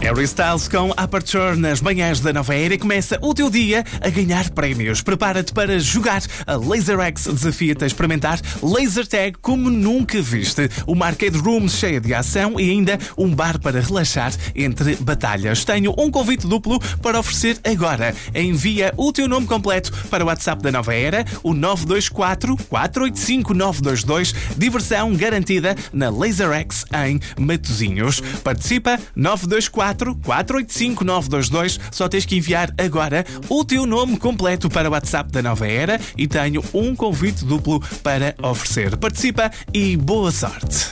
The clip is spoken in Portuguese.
Harry Styles com Aperture nas manhãs da Nova Era e começa o teu dia a ganhar prémios. Prepara-te para jogar. A LaserX desafia-te a experimentar Laser Tag como nunca viste. Uma arcade room cheia de ação e ainda um bar para relaxar entre batalhas. Tenho um convite duplo para oferecer agora. Envia o teu nome completo para o WhatsApp da Nova Era, o 924 485 922. Diversão garantida na LaserX em Matosinhos. Participa 924 485 922. Só tens que enviar agora o teu nome completo para o WhatsApp da Nova Era e tenho um convite duplo para oferecer. Participa e boa sorte!